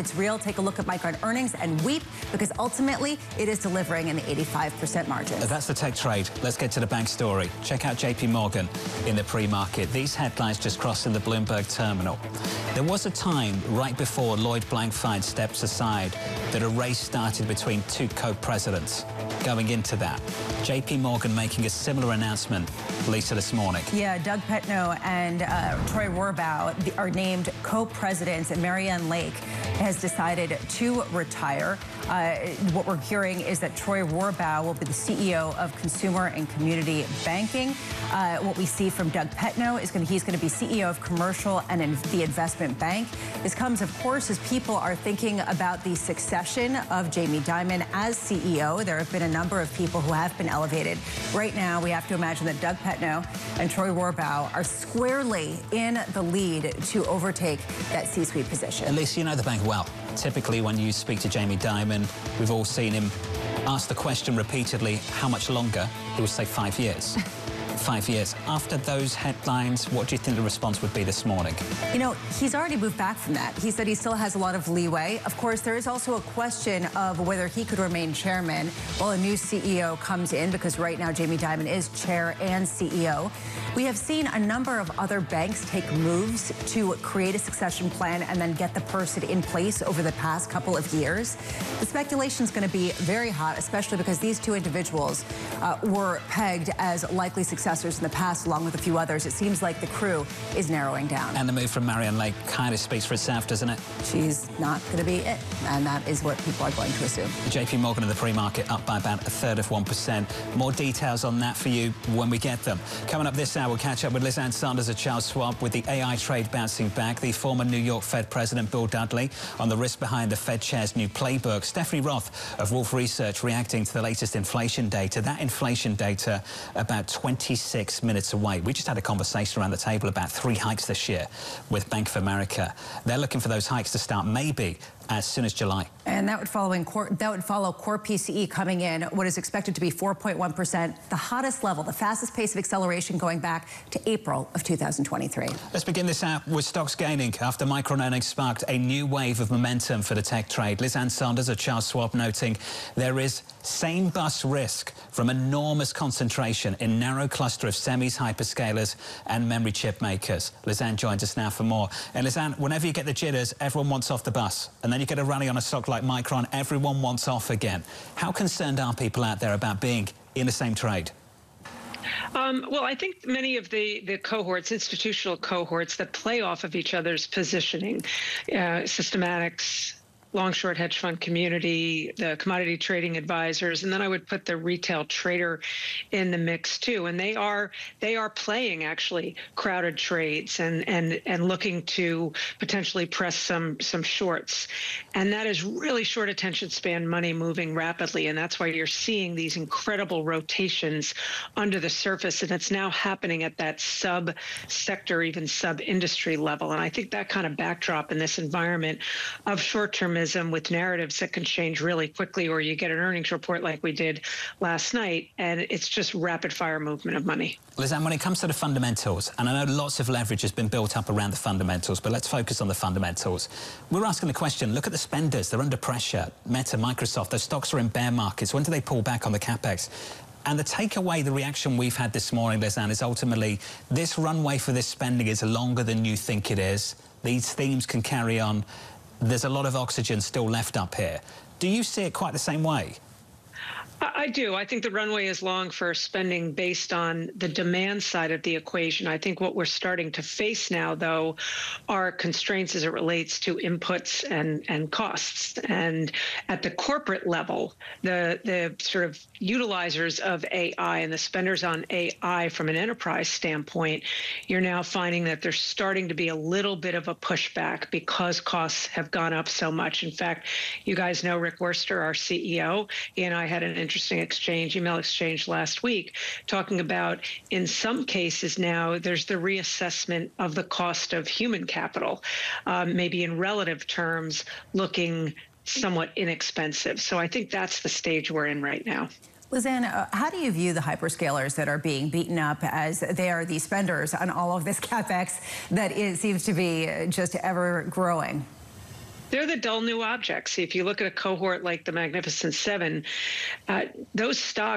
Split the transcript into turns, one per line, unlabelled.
it's real. Take a look at Micron earnings and weep, because ultimately it is delivering an 85% margin.
That's the tech trade. Let's get to the bank story. Check out JP Morgan in the pre-market. These headlines just crossing the Bloomberg terminal. There was a time right before Lloyd Blankfein steps aside that a race started between two co-presidents. Going into that, JP Morgan making a similar announcement, Lisa, this morning.
Yeah, Doug Petno and Troy Rohrbaugh are named co-presidents, and Marianne Lake has decided to retire. What we're hearing is that Troy Rohrbaugh will be the CEO of Consumer and Community Banking. What we see from Doug Petno is he's going to be CEO of Commercial and the Investment Bank. This comes, of course, as people are thinking about the succession of Jamie Dimon as CEO. There have been a number of people who have been elevated. Right now, we have to imagine that Doug Petno and Troy Rohrbaugh are squarely in the lead to overtake that C-suite position.
At least you know the bank well. Typically, when you speak to Jamie Dimon, we've all seen him ask the question repeatedly, how much longer? He would say 5 years. 5 years. After those headlines, what do you think the response would be this morning?
You know, he's already moved back from that. He said he still has a lot of leeway. Of course, there is also a question of whether he could remain chairman while a new CEO comes in, because right now Jamie Dimon is chair and CEO. We have seen a number of other banks take moves to create a succession plan and then get the person in place over the past couple of years. The speculation is going to be very hot, especially because these two individuals were pegged as likely successors in the past, along with a few others. It seems like the crew is narrowing down.
And the move from Marianne Lake kind of speaks for itself, doesn't it?
She's not going to be it, and that is what people are going to assume.
JP Morgan in the pre-market up by about 1/3 of 1%. More details on that for you when we get them. Coming up this hour, we'll catch up with Liz Ann Sanders at Charles Schwab with the AI trade bouncing back, the former New York Fed President Bill Dudley on the risk behind the Fed chair's new playbook, Stephanie Roth of Wolfe Research reacting to the latest inflation data. That inflation data about 26 minutes away. We just had a conversation around the table about 3 hikes this year with Bank of America. They're looking for those hikes to start maybe as soon as July.
And that would follow core PCE coming in, what is expected to be 4.1%, the hottest level, the fastest pace of acceleration going back to April of 2023.
Let's begin this out with stocks gaining after Micron earnings sparked a new wave of momentum for the tech trade. Liz Ann Sanders at Charles Schwab noting there is same bus risk from enormous concentration in narrow cluster of semis, hyperscalers and memory chip makers. Liz Ann joins us now for more. And Liz Ann, whenever you get the jitters, everyone wants off the bus. And then you get a rally on a stock like Micron, everyone wants off again. How concerned are people out there about being in the same trade?
Well, I think many of the cohorts, institutional cohorts that play off of each other's positioning, systematics, long-short hedge fund community, the commodity trading advisors, and then I would put the retail trader in the mix too. And they are playing actually crowded trades and looking to potentially press some shorts. And that is really short attention span money moving rapidly. And that's why you're seeing these incredible rotations under the surface. And it's now happening at that sub-sector, even sub-industry level. And I think that kind of backdrop in this environment of short-term with narratives that can change really quickly, or you get an earnings report like we did last night, and it's just rapid fire movement of money.
Liz Ann, when it comes to the fundamentals, and I know lots of leverage has been built up around the fundamentals, but let's focus on the fundamentals. We're asking the question, look at the spenders, they're under pressure. Meta, Microsoft, their stocks are in bear markets. When do they pull back on the capex? And the takeaway, the reaction we've had this morning, Liz Ann, is ultimately this runway for this spending is longer than you think it is. These themes can carry on. There's a lot of oxygen still left up here. Do you see it quite the same way?
I do. I think the runway is long for spending based on the demand side of the equation. I think what we're starting to face now, though, are constraints as it relates to inputs and costs. And at the corporate level, the sort of utilizers of AI and the spenders on AI from an enterprise standpoint, you're now finding that there's starting to be a little bit of a pushback because costs have gone up so much. In fact, you guys know Rick Wurster, our CEO. He and I had an interesting email exchange last week, talking about in some cases now there's the reassessment of the cost of human capital, maybe in relative terms looking somewhat inexpensive. So I think that's the stage we're in right now.
Liz Ann, how do you view the hyperscalers that are being beaten up as they are the spenders on all of this CapEx that seems to be just ever growing?
They're the dull new objects. If you look at a cohort like the Magnificent Seven, those stocks